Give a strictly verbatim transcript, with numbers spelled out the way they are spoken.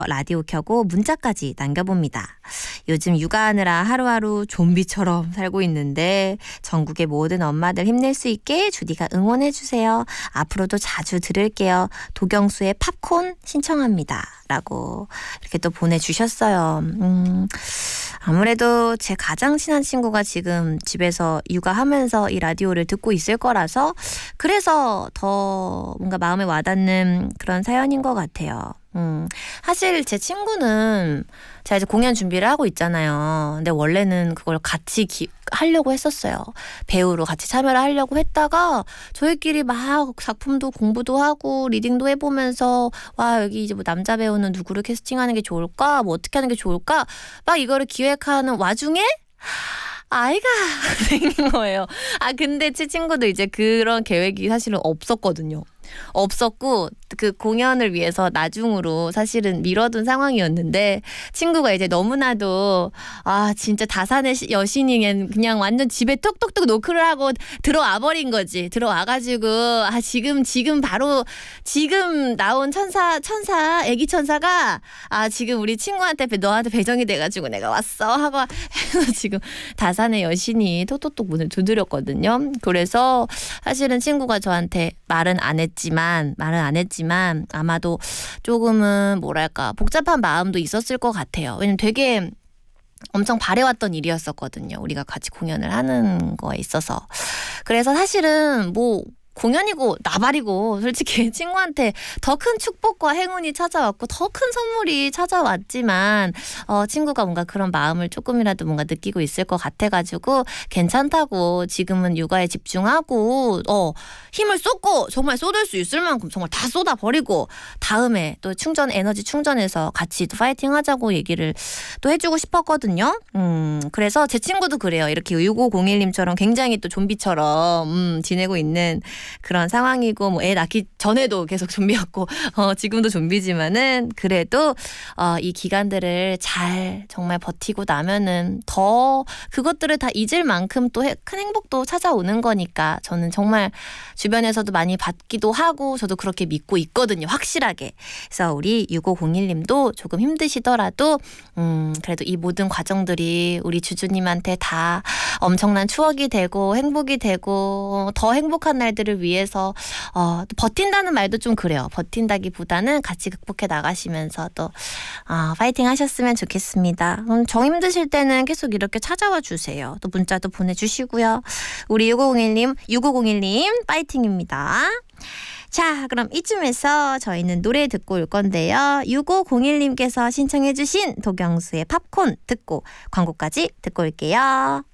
라디오 켜고 문자까지 남겨봅니다. 요즘 육아하느라 하루하루 좀비처럼 살고 있는데 전국의 모든 엄마들 힘낼 수 있게 주디가 응원해주세요. 앞으로도 자주 들을게요. 도경수의 팝콘 신청합니다. 라고 이렇게 또 보내주셨어요. 음, 아무래도 제 가장 친한 친구가 지금 집에서 육아하면서 이 라디오를 듣고 있을 거라서 그래서 더 뭔가 마음에 와닿는 그런 사연인 것 같아요. 음, 사실 제 친구는 제가 이제 공연 준비를 하고 있잖아요. 근데 원래는 그걸 같이 기, 하려고 했었어요. 배우로 같이 참여를 하려고 했다가 저희끼리 막 작품도 공부도 하고 리딩도 해보면서 와 여기 이제 뭐 남자 배우는 누구를 캐스팅하는 게 좋을까? 뭐 어떻게 하는 게 좋을까? 막 이거를 기획하는 와중에 아이가 생긴 거예요. 아 근데 제 친구도 이제 그런 계획이 사실은 없었거든요. 없었고 그 공연을 위해서 나중으로 사실은 미뤄둔 상황이었는데 친구가 이제 너무나도 아 진짜 다산의 여신이 그냥 완전 집에 톡톡톡 노크를 하고 들어와 버린 거지. 들어와가지고 아 지금 지금 바로 지금 나온 천사 천사 애기 천사가 아 지금 우리 친구한테 너한테 배정이 돼가지고 내가 왔어 하고 해서 지금 다산의 여신이 톡톡톡 문을 두드렸거든요. 그래서 사실은 친구가 저한테 말은 안 했지만 말은 안 했지만 아마도 조금은 뭐랄까 복잡한 마음도 있었을 것 같아요. 왜냐면 되게 엄청 바래왔던 일이었었거든요. 우리가 같이 공연을 하는 거에 있어서. 그래서 사실은 뭐 공연이고 나발이고 솔직히 친구한테 더 큰 축복과 행운이 찾아왔고 더 큰 선물이 찾아왔지만 어, 친구가 뭔가 그런 마음을 조금이라도 뭔가 느끼고 있을 것 같아가지고 괜찮다고 지금은 육아에 집중하고 어, 힘을 쏟고 정말 쏟을 수 있을 만큼 정말 다 쏟아버리고 다음에 또 충전 에너지 충전해서 같이 또 파이팅 하자고 얘기를 또 해주고 싶었거든요. 음, 그래서 제 친구도 그래요. 이렇게 육오공일 님처럼 굉장히 또 좀비처럼 음, 지내고 있는 그런 상황이고 뭐 애 낳기 전에도 계속 좀비였고 어, 지금도 좀비지만은 그래도 어, 이 기간들을 잘 정말 버티고 나면은 더 그것들을 다 잊을 만큼 또 큰 행복도 찾아오는 거니까 저는 정말 주변에서도 많이 받기도 하고 저도 그렇게 믿고 있거든요. 확실하게. 그래서 우리 육오공일 님도 조금 힘드시더라도 음, 그래도 이 모든 과정들이 우리 주주님한테 다 엄청난 추억이 되고 행복이 되고 더 행복한 날들을 위해서 어, 버틴다는 말도 좀 그래요. 버틴다기보다는 같이 극복해 나가시면서 또 어, 파이팅 하셨으면 좋겠습니다. 음, 정 힘드실 때는 계속 이렇게 찾아와 주세요. 또 문자도 보내주시고요. 우리 육오공일 님, 육오공일 님 파이팅입니다. 자, 그럼 이쯤에서 저희는 노래 듣고 올 건데요. 육오공일 님께서 신청해 주신 도경수의 팝콘 듣고 광고까지 듣고 올게요.